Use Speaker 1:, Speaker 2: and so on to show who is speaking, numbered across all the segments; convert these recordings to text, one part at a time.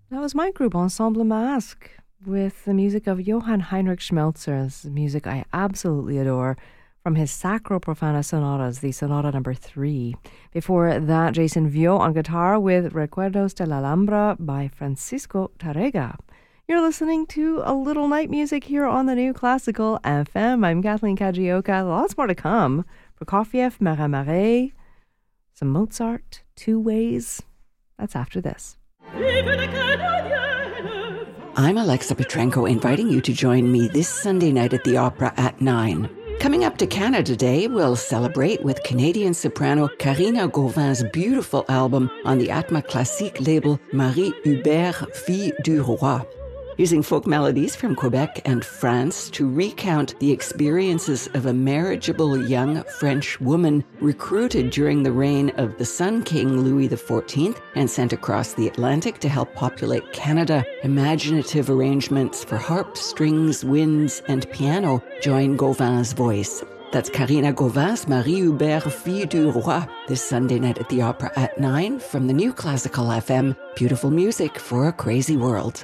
Speaker 1: That was my group, Ensemble Masque, with the music of Johann Heinrich Schmelzer's music I absolutely adore from his Sacro Profana Sonatas, the Sonata number 3. Before that, Jason Vio on guitar with Recuerdos de la Alhambra by Francisco Tarrega. You're listening to a little night music here on the New Classical FM. I'm Kathleen Kajioka. Lots more to come. Prokofiev, Mara, some Mozart, Two Ways. That's after this.
Speaker 2: I'm Alexa Petrenko, inviting you to join me this Sunday night at the Opera at 9. Coming up to Canada Day, we'll celebrate with Canadian soprano Karina Gauvin's beautiful album on the Atma Classique label Marie Hubert, Fille du Roi. Using folk melodies from Quebec and France to recount the experiences of a marriageable young French woman recruited during the reign of the Sun King Louis XIV and sent across the Atlantic to help populate Canada. Imaginative arrangements for harp, strings, winds, and piano join Gauvin's voice. That's Karina Gauvin's Marie Hubert, Fille du Roi, this Sunday night at the Opera at 9 from the New Classical FM. Beautiful music for a crazy world.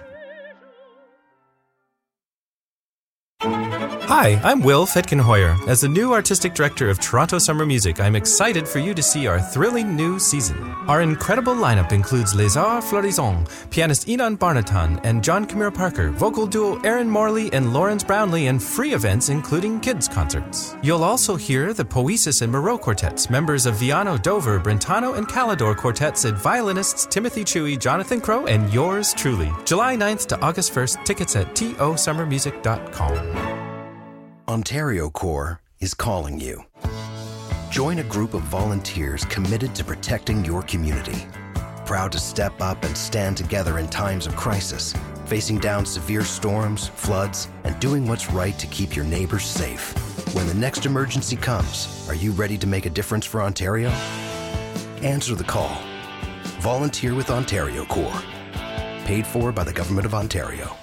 Speaker 3: Hi, I'm Will Fetkenhoyer. As the new artistic director of Toronto Summer Music, I'm excited for you to see our thrilling new season. Our incredible lineup includes Les Arts Florissants, pianist Enon Barnatan and John Camille Parker, vocal duo Aaron Morley and Lawrence Brownlee, and free events including kids' concerts. You'll also hear the Poesis and Moreau quartets, members of Viano, Dover, Brentano, and Calidor quartets, and violinists Timothy Chewy, Jonathan Crow, and yours truly. July 9th to August 1st, tickets at tosummermusic.com.
Speaker 4: Ontario Corps is calling you. Join a group of volunteers committed to protecting your community. Proud to step up and stand together in times of crisis, facing down severe storms, floods, and doing what's right to keep your neighbors safe. When the next emergency comes, are you ready to make a difference for Ontario? Answer the call. Volunteer with Ontario Corps. Paid for by the Government of Ontario.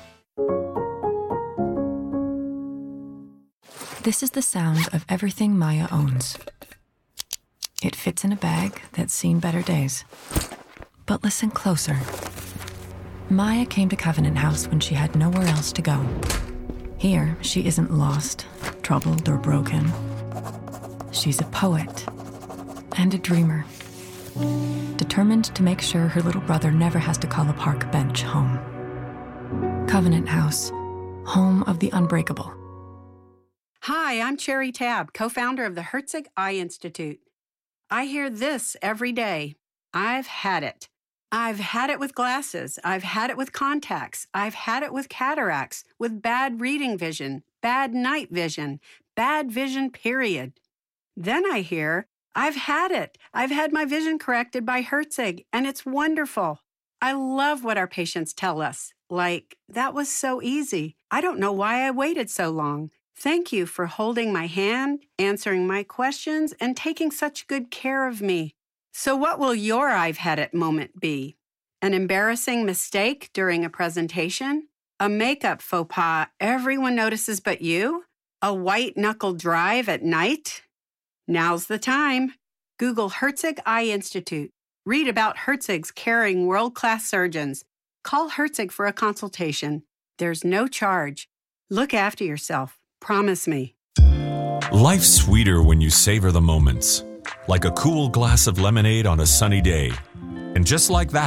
Speaker 5: This is the sound of everything Maya owns. It fits in a bag that's seen better days. But listen closer. Maya came to Covenant House when she had nowhere else to go. Here, she isn't lost, troubled, or broken. She's a poet and a dreamer, determined to make sure her little brother never has to call a park bench home. Covenant House, home of the unbreakable.
Speaker 6: Hi, I'm Cherry Tabb, co-founder of the Herzig Eye Institute. I hear this every day. I've had it. I've had it with glasses. I've had it with contacts. I've had it with cataracts, with bad reading vision, bad night vision, bad vision, period. Then I hear, I've had it. I've had my vision corrected by Herzig, and it's wonderful. I love what our patients tell us. Like, that was so easy. I don't know why I waited so long. Thank you for holding my hand, answering my questions, and taking such good care of me. So what will your I've had it moment be? An embarrassing mistake during a presentation? A makeup faux pas everyone notices but you? A white-knuckle drive at night? Now's the time. Google Herzig Eye Institute. Read about Herzig's caring world-class surgeons. Call Herzig for a consultation. There's no charge. Look after yourself. Promise me.
Speaker 7: Life's sweeter when you savor the moments, like a cool glass of lemonade on a sunny day. And just like that,